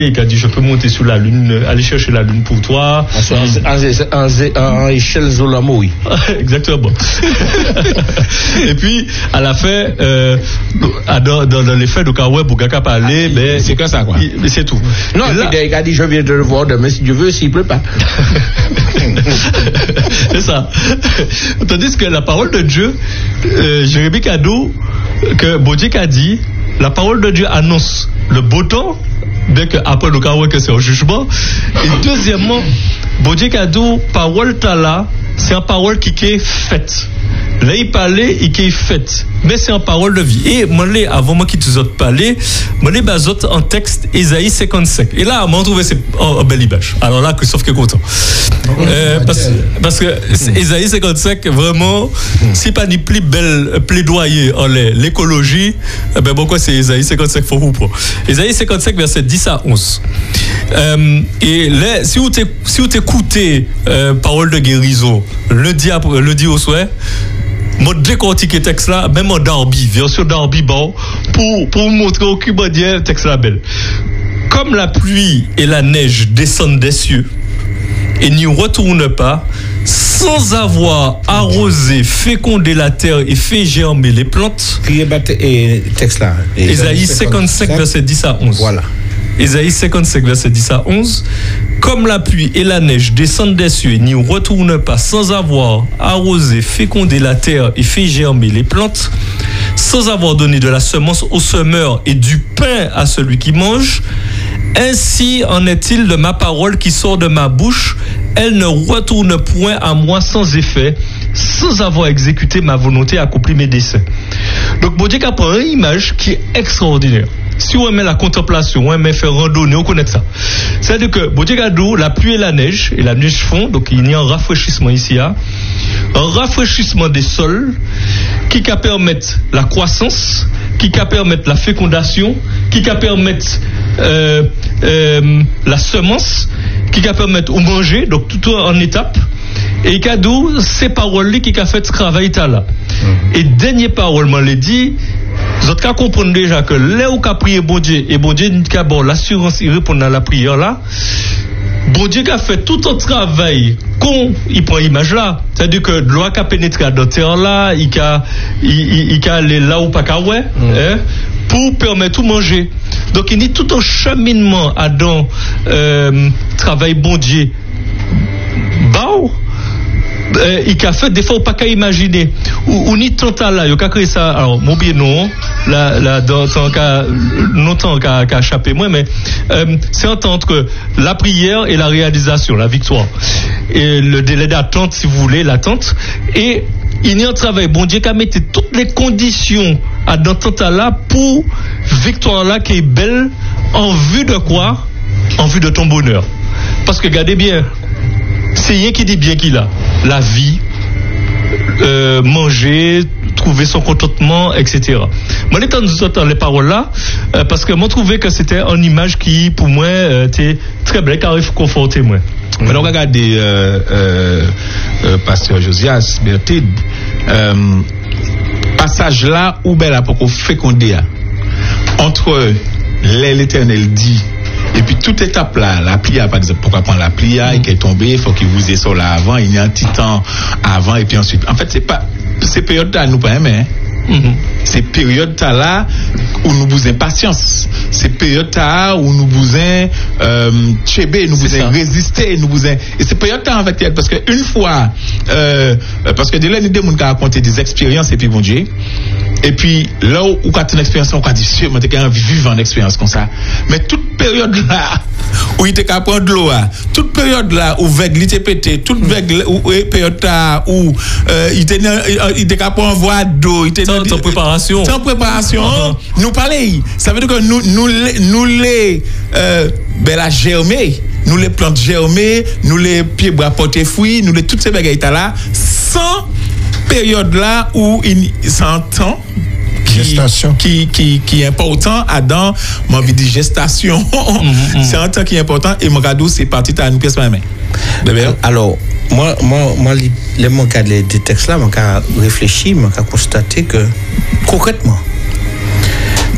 qui a dit je peux monter sur la lune, aller chercher la lune pour toi. En échelle Zolamo, oui. Exactement. Et puis à la fin, dans les faits de Kawé pour Gaka parler, mais c'est que ça quoi. Mais c'est tout. Non, il a dit je viens de le voir demain si Dieu veut, s'il pleut pas. C'est ça. Tandis que la parole de Dieu, Jérémie Kadou, que Bodiek a dit, la parole de Dieu annonce le beau temps, bien qu'après le cas où c'est un jugement. Et deuxièmement, Bodiek a dit, parole tala, c'est une parole qui est faite. Là, il parlait, il est fait. Mais c'est une parole de vie. Et moi, avant moi qui te autres parler, moi, les basotes en texte, Ésaïe 55. Et là, moi, on trouve c'est un bel image. Alors là, Christophe qui est content. Parce que Ésaïe 55, vraiment, c'est pas ni plus belle plaidoyer en l'écologie, ben pourquoi c'est Ésaïe 55 faut vous pour. Ésaïe 55, verset 10 à 11. Et là, si vous t'écoutez parole de guérison, lundi au soir, moi décortiquer le texte là, même en Darby, version Darby, bon, pour vous montrer au Cubadien, le texte là belle. Comme la pluie et la neige descendent des cieux et n'y retournent pas, sans avoir arrosé, fécondé la terre et fait germer les plantes. Texte là. Ésaïe 55, verset 10 à 11. Voilà. Ésaïe 55, verset 10 à 11. Comme la pluie et la neige descendent des cieux et n'y retournent pas sans avoir arrosé, fécondé la terre et fait germer les plantes, sans avoir donné de la semence au semeur et du pain à celui qui mange, ainsi en est-il de ma parole qui sort de ma bouche, elle ne retourne point à moi sans effet, sans avoir exécuté ma volonté et accompli mes desseins. Donc, bon Dieu a pris une image qui est extraordinaire. Si on aime la contemplation, on aime faire randonnée, on connaît ça. C'est-à-dire que, bon Dieu a dit, la pluie et la neige font, donc il y a un rafraîchissement ici, un rafraîchissement des sols qui va permettre la croissance, qui va permettre la fécondation, qui va permettre la semence, qui va permettre au manger, donc tout en étape. Et Kadou, ces paroles-là qui a fait ce travail là. Et dernière parole, moi l'ai dit, vous avez comprendre déjà que là où qu'a prié bon Dieu, et bon Dieu dit qu'à bon l'assurance il répond à la prière là. Bon Dieu a fait tout un travail il prend l'image là, c'est-à-dire que l'eau a pénétré dans terre là, il a aller là où pas qu'à ouais, pour permettre de manger. Donc il y a tout un cheminement à dans travail bon Dieu. Il a fait des fois pas qu'à imaginer ou ni tant là il a créé ça alors mon bien non là dans cas longtemps qu'a échappé moi mais c'est entre la prière et la réalisation, la victoire et le délai d'attente si vous voulez, l'attente, et il y a un travail bon Dieu qui a mis toutes les conditions à dans temps là pour victoire là qui est belle en vue de quoi? En vue de ton bonheur, parce que regardez bien, c'est rien qui dit bien qu'il a la vie, manger, trouver son contentement, etc. Moi, j'entends les paroles là, parce que moi, je trouvais que c'était une image qui, pour moi, était très belle, car il faut conforter moi. Maintenant, regardez, Pasteur Josias Bertide, passage là où ben là pour qu'on féconder entre l'Éternel dit. Et puis toute étape là, la plia par exemple, pourquoi prendre la plia et qu'elle est tombée, il faut qu'il vous ait ça là avant, il y a un petit temps avant et puis ensuite. En fait, c'est pas ces périodes là nous pas aimer. Ces périodes là où nous besoin patience, ces périodes là où nous besoin tchébé, nous besoin résister, nous besoin, et ces périodes là en fait parce que une fois parce que de là nous des gens qui raconter des expériences et puis bon Dieu. Et puis là où quand une expérience on dit sûrement tu as envie de vivre une expérience comme ça, mais toute période là où il était capable prendre de l'eau, toute période là où vague il était pété, toute vague où période là où il était capable envoyer d'eau, il était sans préparation. Sans préparation, nous parler. Ça veut dire que nous les la germer, nous les plantes germer, nous les pieds bois porter fruits, nous les toutes ces bagailles là sans période là où il s'entend qui est important à dans ma vie de gestation. C'est un temps qui est important et mon cadeau c'est parti à nous pièce ma main. Alors moi les mon cas des textes là, mon cas réfléchi, mon cas constaté que concrètement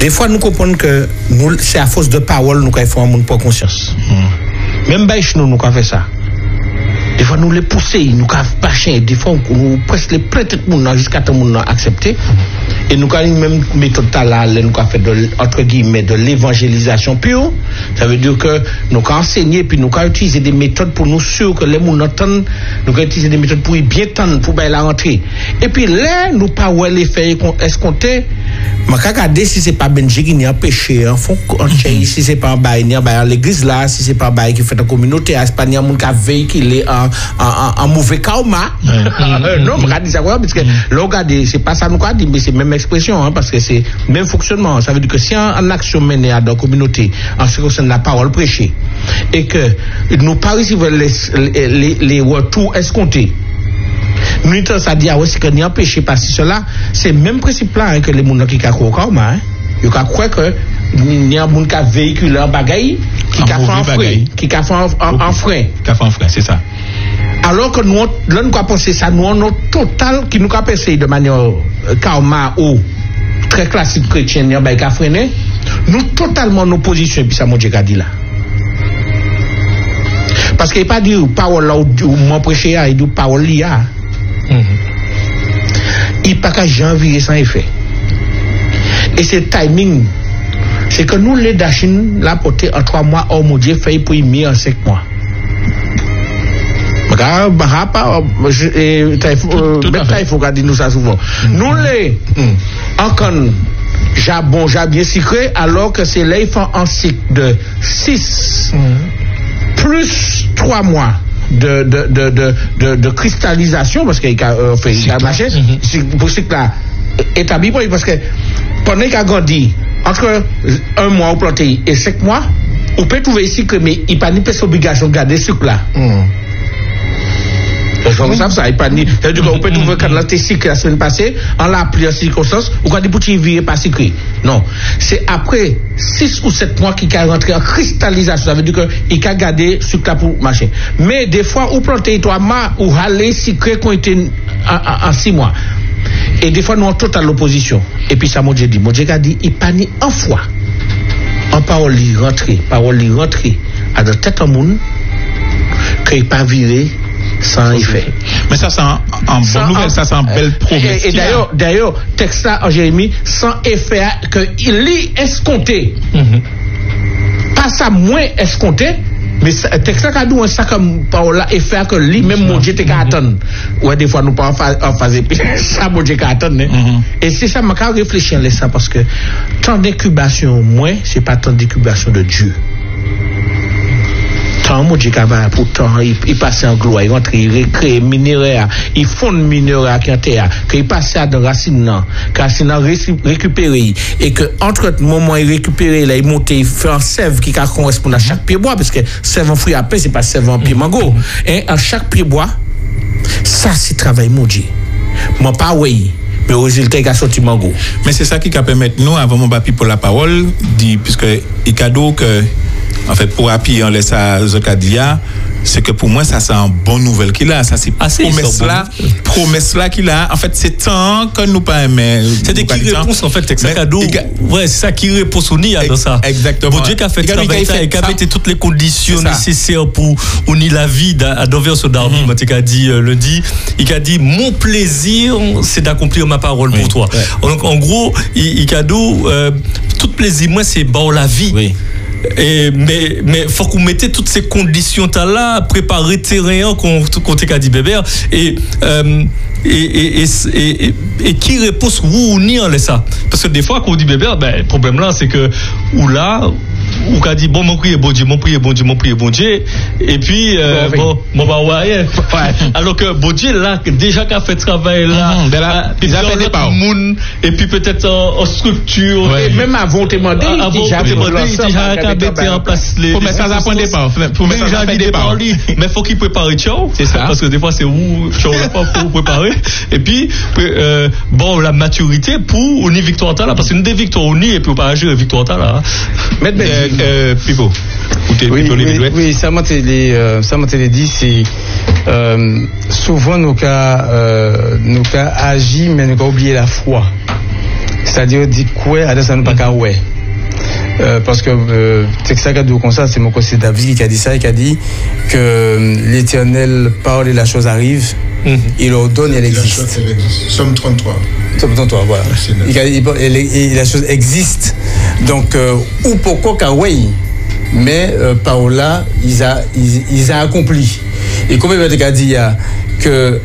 Des fois, nous comprenons que c'est à force de parole nous qu'il faut un monde pour conscience. Même nous avons fait ça. Des fois, nous les pousser, nous avons bâché. Des fois, nous presque les prêter jusqu'à ce que nous accepté. Et nous avons même méthode là, nous avons fait entre guillemets de l'évangélisation pure. Ça veut dire que nous avons enseigné, puis nous avons utilisé des méthodes pour nous sûr que les gens entendent. Nous avons utilisé des méthodes pour y bien tendre, pour bien la rentrée. Et puis là, nous pas ouais les faits escomptés. Mais regardez si c'est pas Benji qui n'y a péché, en fond, si c'est pas un bail, ni un bail à l'église là, si c'est pas un bail qui fait la communauté, c'est pas un monde qui a véhiculé un mauvais karma. Non, je dis ça parce que là, regardez, c'est pas ça nous a dit, mais c'est même expression, parce que c'est même fonctionnement. Ça veut dire que si en action menée à la communauté, en ce qui concerne la parole prêchée, et que nous pas recevoir les retours escomptés, nous ça dit aussi que n'y empêcher pas cela, c'est même principe là que les gens qui croient comme ils croient que n'y a monde qui véhicule un bagaille qui a fait un frein, qui a fait un frein, c'est ça. Alors que nous là nous penser ça, nous on total qui nous a pensé de manière karma ou très classique chrétien n'y a pas freiner, nous totalement en opposition puis ça mon Dieu a dit là. Parce qu'il pas dit parole là ou moi prêcher il dit parole là. Il pas qu'à janvier sans effet. Et c'est timing. C'est que nous les Dachines la porté en 3 mois, oh mon Dieu, fait pour y mis en 5 mois. Il faut garder nous ça souvent. Nous les encore j'ai bien secret alors que c'est là ils font un cycle de 6 plus 3 mois de cristallisation parce qu'il a fait il a marché pour ce que là établi parce que pendant qu'il a grandi entre 1 mois au planté et 5 mois on peut trouver ici que mais il pas ni pas obligation de garder ce là on savent ça il pas ni c'est-à-dire qu'on peut trouver quand la cycle la semaine passée en la pluie en circonstance ou quand il pour virer pas cycle non c'est après 6 ou 7 mois qu'il a rentré en cristallisation ça veut dire que il a gardé ce là pour marcher mais des fois ou planter 3 mois ou aller cycle qui ont été en 6 mois et des fois nous en totale opposition et puis ça mon Dieu a dit il pas ni en foi en parole rentrée à la tête en monde qu'il pas viré sans effet. Mais ça c'est en bonne nouvelle, ça c'est en belle promesse. Et d'ailleurs, texte là en Jérémie sans effet que il est escompté. Pas ça moins escompté, mais texte là nous ça comme parole là effet que lui même mon Dieu t'es qu'à attendre. Ouais des fois nous pas en phase ça mon Dieu qu'à attendre. Et c'est ça m'a réfléchir à ça parce que temps d'incubation moins c'est pas temps d'incubation de Dieu. Mon Dieu pourtant il passe en gloire il rentre il recrée minéraire il fonde minéraire qui en terre que il passe à dans racine récupérer et que entre moment il récupérer là il monte il fait un sève qui correspond à chaque pied bois parce que sève en fruit à pain c'est pas sève en pied mango et à chaque pied bois ça c'est travail mon Dieu moi pas oui mais au résultat il a sorti mango mais c'est ça qui va permettre nous avant mon papi pour la parole dit puisque il cadeau que en fait pour appuyer en laisse à Zokadia c'est que pour moi ça c'est une bonne nouvelle qu'il a ça c'est promesse là qu'il a en fait c'est temps que nous pas aimer c'est des qui réponse en fait c'est ça cadeau ouais c'est ça qui réponse on y a dans ça exactement bon Dieu qui a fait travail ça et qui a mis toutes les conditions nécessaires pour unir la vie à Dover sur Darby il a dit lundi il a dit mon plaisir c'est d'accomplir ma parole pour toi donc en gros il cadeau tout plaisir moi c'est bon la vie mais faut qu'on mette toutes ces conditions là préparer terrain qu'on t'a dit bébé et qui réponse où ni en laisse ça parce que des fois quand on dit bébé ben le problème là c'est que ou là ou qu'a dit bon mon prier bon Dieu et puis bon bah ouais alors que bon Dieu là déjà qu'a fait travail là ils appellent des pas et puis peut-être en structure et même avant demander déjà mettre en place les pour mettre ça à point départ pour mettre ça à point départ mais faut qu'il prépare ciao c'est ça parce que des fois c'est où ciao là pas pour préparer et puis bon la maturité pour une victoire là parce que une des victoires on et puis on pas agir victoire là Pipo oui ça m'a dit c'est souvent nous cas agi mais nous avons oublié la foi C'est-à-dire, dit quoi, à ça nous pas qu'à ouais. Parce que c'est ça qu'a dit comme ça, c'est mon conseiller David qui a dit ça, et qui a dit que l'Éternel parle et la chose arrive, il ordonne et elle existe. Somme 33. Somme 33, voilà. Et la chose existe. Donc, ou pourquoi qu'à ouais, mais par là, ils a accompli. Et comme il a dit que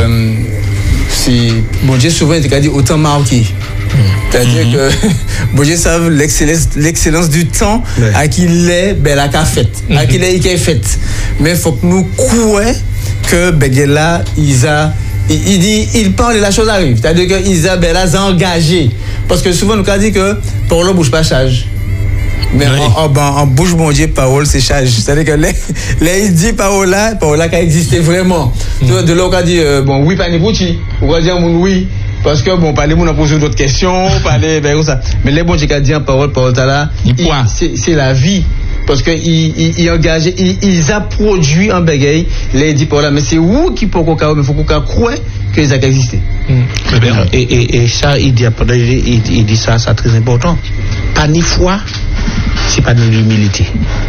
bon Dieu souvent il a dit autant marqué. C'est-à-dire que bon Dieu savent l'excellence du temps à qui il est la qu'a fait, à qui il est fait. Mais il faut que nous croyons que là il parle et la chose arrive. C'est-à-dire que Isabelle a engagé parce que souvent nous a dit que par là bouge pas charge. Mais en bouche bon Dieu parole c'est charge. C'est-à-dire que là il dit parole là qui a existé vraiment. De là on a dit bon oui pas ni bouti, on va dire oui. Parce que bon, parler on a posé d'autres questions, parler comme ça. Mais les bons qui a dit en parole là, c'est la vie. Parce que il engage, ils a produit un bagaille, les dit par là. Mais c'est où qui peut qu'on mais faut qu'on croit que ils ont existé. Et ça il dit ça, c'est très important. Pas ni foi, c'est pas de l'humilité.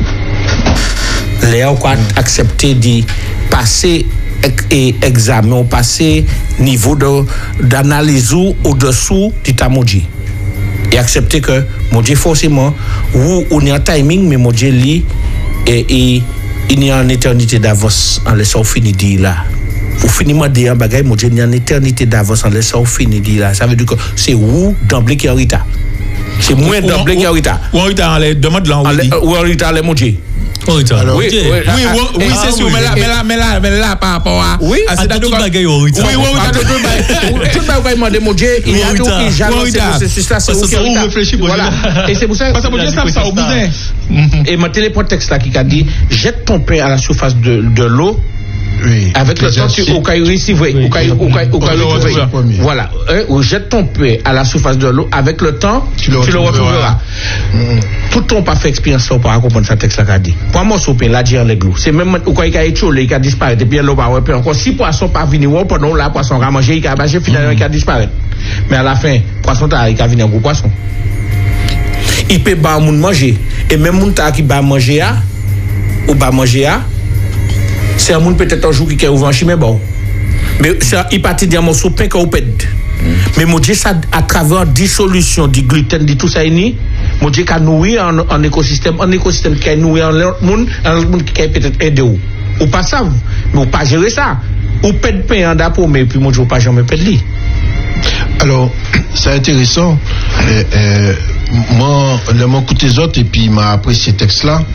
Léa quoi accepter de passer et examen passer niveau d'analyse au-dessous du Tamoji et accepter que Moji forcément ou on est en timing mais Moji lit et il y a une éternité d'avance en laissant finir dire là vous finissez de un bagage Moji il y a une éternité d'avance en laissant finir dire là ça veut dire que c'est où d'emblée qui est en retard c'est moins d'emblée qui est en retard ou en retard les demandes là ou en retard les Moji. Oui, c'est sûr, mais là, par rapport à. Oui, c'est tout bagaille au retard. Oui, tout bagaille m'a demandé, il y a tout qui jalonne ce processus-là, c'est où qui réfléchit. Voilà. Et c'est pour ça que ça au bousin. Et mon téléprotexte là qui a dit jette ton pain à la surface de l'eau. Oui, avec le temps, au cas voilà, jette ton pain à la surface de l'eau, avec le temps, tu le retrouveras. Tout ton pas fait expérience pour comprendre ça texte là qu'a dit. Pour moi, ce pain là, dire les glous. C'est même au cas il a échoué, il a disparu, et puis l'eau va reprendre. Encore si poisson pas venir, pendant là, poisson a mangé, il a mangé, finalement, il a disparu. Mais à la fin, poisson il a venu un gros poisson. Il peut pas manger, et même moun ta qui va manger, ou va manger, c'est un monde peut-être un jour qui est ouvert en chimie bon mais ça il partit d'un morceau pain qu'on pède mais moi ça à travers dissolution du gluten de tout ça ni moi qui a nourri un écosystème qui a nourri un monde qui a peut-être aidé ou pas ça mais ou pas gérer ça ou pède pain en d'après mais puis moi je pas jamais pède lui. Alors c'est intéressant moi le écouté les autres et puis m'a apprécié ce texte là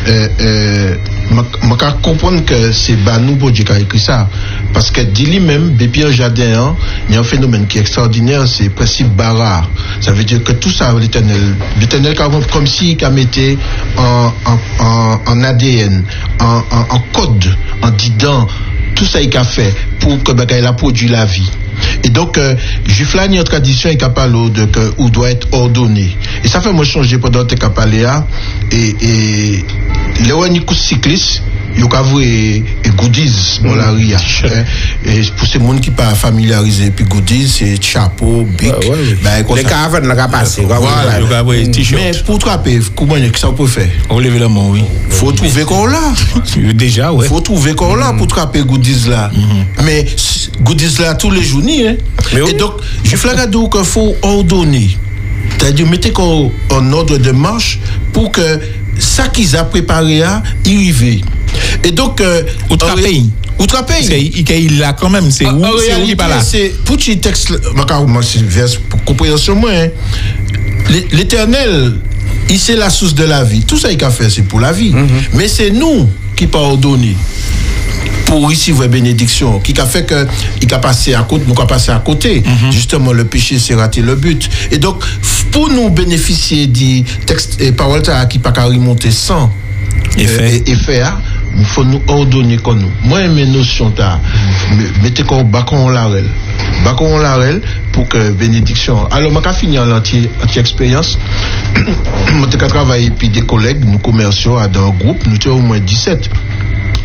m'a comprendre que c'est Banou Bodji qui a écrit ça parce que dit lui-même Pierre Jardin il y a un phénomène qui est extraordinaire, c'est le principe bara. Ça veut dire que tout ça l'éternel comme si il mettait en ADN en code en dedans tout ça il a fait pour que il a produit la vie. Et donc, Jufla, il y a une tradition qui a parlé de que où doit être ordonné. Et ça fait moi changer pendant que tu as parlé là. Et les ouanikus cyclistes, ils ont avoué goodies dans la ria. Et pour ces gens qui ne sont pas familiarisés, puis goodies, c'est chapeau, bic. Les caravanes, la passé. Voilà. Mais pour trapper, comment ça peut faire? On lève la main, oui. Faut trouver qu'on là. Déjà, ouais. Faut trouver qu'on là pour trapper goodies là. Mais goodies là tous les jours, hein. Et donc, je flague qu'il faut ordonner. C'est-à-dire, mettez en ordre de marche pour que ça qu'ils ont préparé à y arriver. Et donc, Outre-pays. Il a quand même, c'est où qui parle là. C'est pour ce texte, pour compréhension moi, l'Éternel, il c'est la source de la vie. Tout ça qu'il a fait, c'est pour la vie. Mais c'est nous qui pas ordonné pour ici voir bénédiction, qui a fait que il a passé à côté, nous a passé à côté. Justement, le péché c'est raté le but. Et donc, pour nous bénéficier du texte et parole qui pas qu'à remonter sans effet, il faut nous ordonner comme nous. Moi, mes notions, mettez comme bacon l'arel pour que bénédiction. Alors, je vais finir l'anti-expérience. Je vais travailler puis des collègues, nous commerciaux, dans un groupe, nous sommes au moins 17.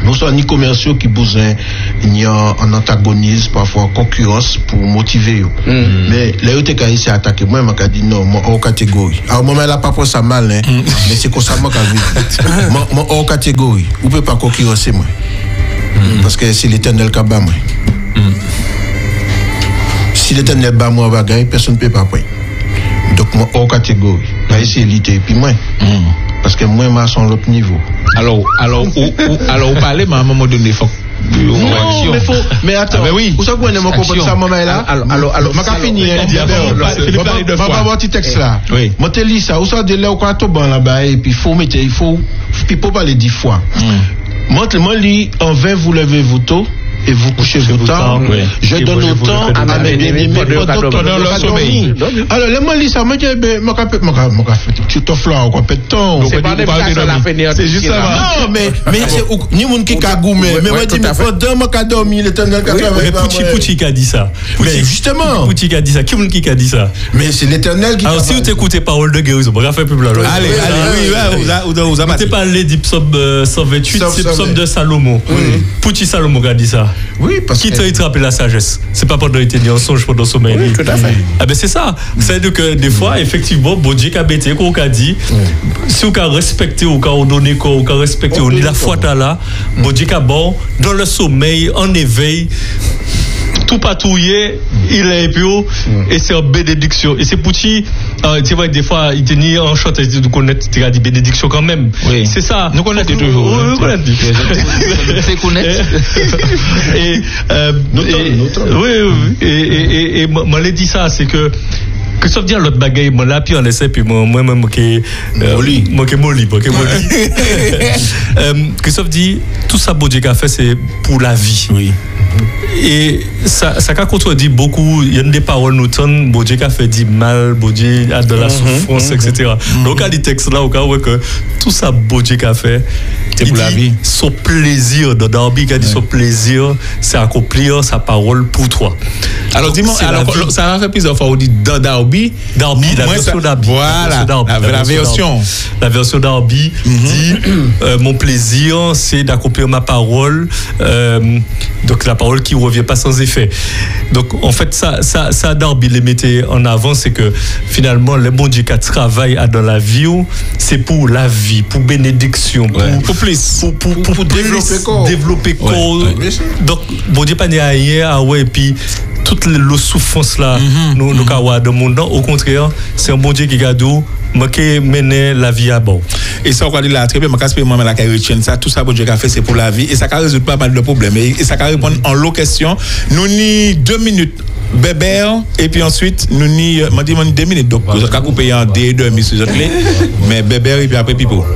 Nous sommes ni commerciaux qui besoin ni en antagonisme, parfois en concurrence pour motiver. Mais là, où t'es ici attaquer, moi, je dit non, moi, hors catégorie. Alors, moi, elle n'a pas pour ça mal, hein, mais c'est comme ça, moi, moi, hors catégorie. Vous ne pouvez pas concurrencer, moi. Parce que c'est l'Éternel qui a bas, moi. Si l'Éternel bat moi, bagaille, personne ne peut pas prendre. Donc, moi, hors catégorie. Là, c'est élite, et puis moi. Parce que moi, je suis à l'autre niveau. Alors, vous parlez, mais à un moment donné, il faut. Non, mais attends, oui. Vous savez qu'on comprendre ça, moment là? Alors, je vais finir. Je vais avoir un petit texte là. Oui. Je te lis ça. Vous savez, de là, on a tout bon là-bas, et puis il faut parler 10 fois. Moi, je lis en vain, vous levez-vous tôt. Et vous couchez vous tard. Je donne autant à mes bien-aimés pendant leur sommeil. Alors, le moi, ça m'a dit, tu t'offres là, on peut temps. C'est juste ça. Non, mais, ni moun qui a goumé. Mais moi, dis, mais pendant moi, qui dormi, l'Éternel qui a travaillé. Mais Pouchi qui a dit ça. Mais justement. Pouchi qui a dit ça. Qui a dit ça? Mais c'est l'Éternel qui a. Alors, si vous écoutez parole de guérison, on va faire plus blanc. Allez, oui, vous avez pas parlé du psaume 128, c'est le psaume de Salomon. Pouchi Salomon qui a dit ça. Oui, parce qui t'a rappelé la sagesse? C'est pas pendant qu'il était en songe, pendant son sommeil. Oui, tout à fait. Ah ben c'est ça. C'est-à-dire que des fois, effectivement, bon Dieu qui a bêté, qu'on a dit, si on a respecté, ou on a donné, on a respecté, on a la foi là, bon Dieu qui a bon, dans le sommeil, en éveil, tout patouillé, il est épio, et c'est en bénédiction. Et c'est Pouchi, tu vois, des fois, il tenait en chante, il dit, connaître, tu as dit bénédiction quand même. Oui. C'est ça. Nous connaissons toujours. Oui, nous connaissons. C'est connaître. Et moi, l'ai dit ça, c'est que ça veut dire l'autre bagaille, moi là, puis on essaie, puis moi-même, qui molli. Christophe dit, tout ça, Dieu qu'a fait, c'est pour la vie. Oui. Et ça a contredit beaucoup. Il y a des paroles nous tendent, Dieu qui a fait du mal, Dieu a de la souffrance, etc. Donc, à des textes là, au cas où que tout ça, Dieu qui a fait, c'est pour la vie. Son plaisir, dans Darby, qui a dit son plaisir, c'est accomplir sa parole pour toi. Alors, dis-moi, ça a fait plusieurs fois, on dit dans Darby. La version Darby. Voilà, la version. La version Darby dit mon plaisir, c'est d'accomplir ma parole. Donc, la parole qui ne revient pas sans effet. Donc, en fait, ça Darby les mettait en avant, c'est que finalement, le bon Dieu qui travaille dans la vie, c'est pour la vie, pour bénédiction, pour plus, pour développer corps. Donc, bon Dieu pas né ailleurs, et puis toute la souffrance là, nous avons dans le monde, au contraire, c'est un bon Dieu qui garde qui mener la vie à bord. Et ça, on va dire là, très bien, moi, la carrière, ça, tout ça, bon Dieu a fait, c'est pour la vie. Et ça, résout pas mal de problèmes. Et ça, répondre en l'eau question. Nous, ni 2 minutes, bébé, et puis ensuite, nous, ni, m'a dit, 2 minutes. Donc, vous avez coupé en 2,5 sur votre clé. Mais bébé, et puis après, pipo.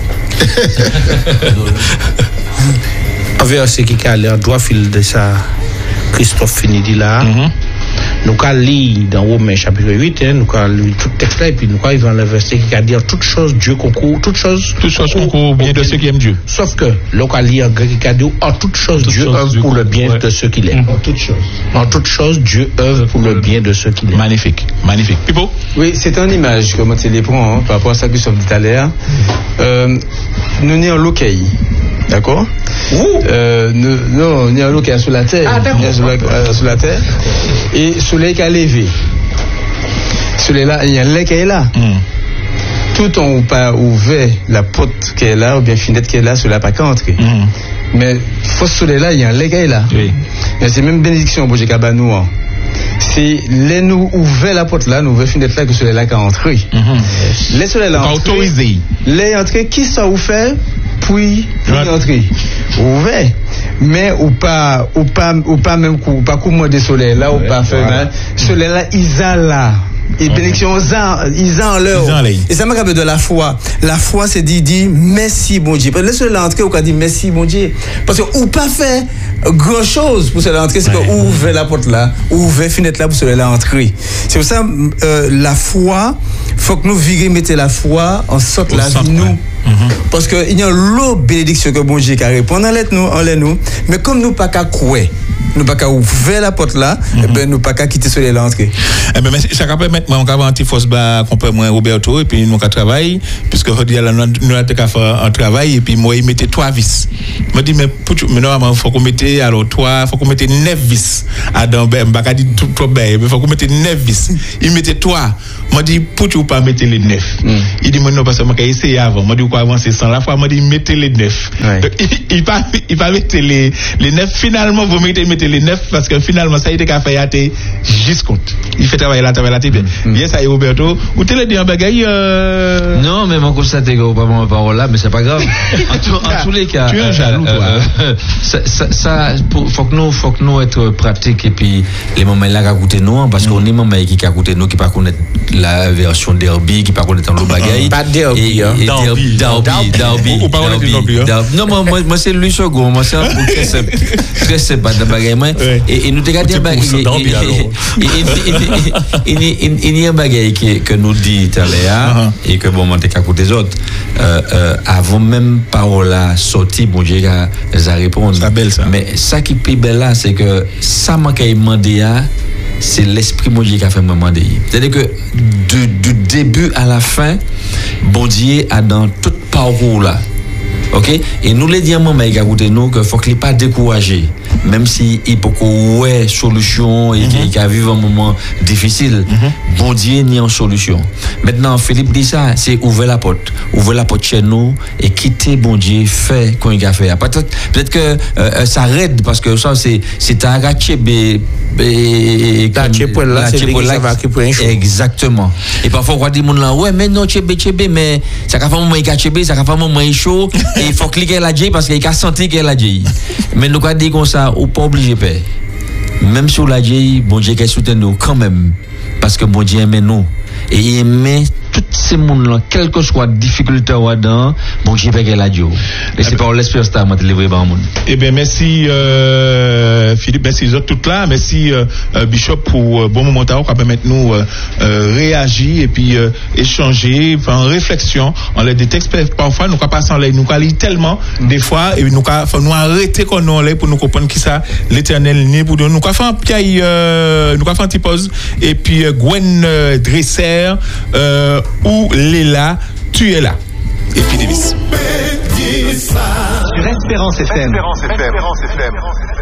Un verset qui a l'air droit fil de ça, Christophe Finidi là. Nous avons lu dans Romains chapitre 8, nous avons lu tout le texte là, et puis nous avons vu le verset qui a dit toute chose Dieu concourt, toute chose concourt bien de ceux qui aiment Dieu. Sauf que nous avons lu en grec qui a dit en toute chose Dieu œuvre pour le bien de ceux qu'il aime. En toute chose Dieu œuvre pour le bien de ceux qu'il aime. Magnifique. Pipo? Oui, c'est une image, comme tu les prends, par rapport à ça que Christophe dit tout à l'heure. Nous sommes en locaï. D'accord? Non, on est en locaï sur la terre. Sur la terre. Et le soleil qui a levé. Soleil-là, il y a un lait qui est là. Tout en ou pas ouvert la porte qui est là, ou bien fenêtre qui est là, cela n'a pas qu'à entrer. Mais faut ce soleil-là, il y a un lait qui est là. Oui. Mais c'est même bénédiction pour Jekaba nous. C'est les nous ouvert la porte là, nous ouvert fenêtre là que soleil-là qui a entré. Les soleil-là autorisé. Les entrées, qui ça vous fait? Puis entrer. Ouvert. Mais ou pas même pas comment des soleils là, ou pas faire mal. Soleil là, ils a là. Et bénédiction, ils ont leur. Et ça m'a rappelé de la foi. La foi, c'est dit merci, bon Dieu. Parce que laissez l'entrée, on dit merci, bon Dieu. Parce que ou pas fait grand chose pour cela entrer, c'est que ouvrir la porte là, ouvrir fenêtre là pour cela entrer. C'est pour ça, la foi, faut que nous virions, mettez la foi en sorte la vie nous. Parce que il y a l'eau bénédiction que bon Dieu qui répond en l'aide nous, mais comme nous pas qu'à croire. nous pas qu'à ouvrir la porte là, ben nous pas qu'à quitter sur les l'entrée. Eh ben ça peut mettre moi on va anti-force bas qu'on peut moi Roberto et puis nous on travaille puisque aujourd'hui nous a qu'à faire un travail et puis moi il mettait 3 vis. Moi dit mais normalement faut qu'on mette alors 3, faut qu'on mette 9 vis. Adam ben pas dit trop ben mais faut qu'on mette 9 vis. Il mettait 3. Moi dit pour tu pas mettre les 9. Il dit non parce que moi essayer avant. Moi dit quoi avancer sans la fois moi dit mettez les 9. Donc il pas mettre les 9 finalement vous mettez les 9 parce que finalement ça a été qu'à faire juste compte. Il fait travailler là bien. Bien ça Roberto, ou tu le dit en bagaille Non, mais mon constat est que pas mon parole là, mais c'est pas grave. En tous les cas, tu es un jaloux toi. Ça faut que nous être pratique et puis les moments là qu'a coûté nous parce qu'on est moments qui qu'a coûté nous qui pas connaître la version derby qui pas connaître le bagaille. Pas derby derby. Ou pas connaître non plus. Non moi c'est lui second, moi c'est un très simple de bagaille et nous te garder bagaille. Il y a un bagaille que nous dit tout à l'heure et que bon, on t'a écouté les autres. Avant même parole là sorti, bon Dieu a répondu. Ça belle ça. Mais ça qui est plus belle là, c'est que ça m'a demandé c'est l'esprit mon Dieu qui a fait me demander. C'est-à-dire que du début à la fin, bon Dieu a dans tout parcours là. OK, et nous les diamants mais écoutez nous que faut qu'il pas décourager même si il peut ouais solution et qu'il a vivre un moment difficile. Bon Dieu n'y a une solution. Maintenant Philippe dit ça, c'est ouvrir la porte chez nous et quitter bon Dieu fait qu'on y a fait. Peut-être que ça raide parce que ça c'est à agacher exactement. Et parfois on va dire là ouais mais non chebe mais ça va faire moment il a chebe, ça va faire moment il chaud et il faut cliquer la J parce qu'il a senti qu'elle a J. Mais nous pas dire comme ça ou pas obligé paix. Même sur la J, bon Dieu qui soutient nous quand même parce que bon Dieu aime nous et il aime tous ces monde là quelle que soit difficulté ou dedans bon Dieu paye la J. Et c'est par l'esprit ça m'a délivré par monde. Eh bien merci Philippe, merci les autres tout là, merci Bishop pour bon moment qui va permettre nous réagir et puis échanger, faire une réflexion en les des textes parfois nous pas sans les nous lire tellement des fois et nous faut nous arrêter qu'on nous pour nous comprendre qui ça l'Éternel ni pour nous faire un petit nous faire un petit pause et puis Gwen Dresser ou Léla tu es là et puis Davis sur Espérance FM.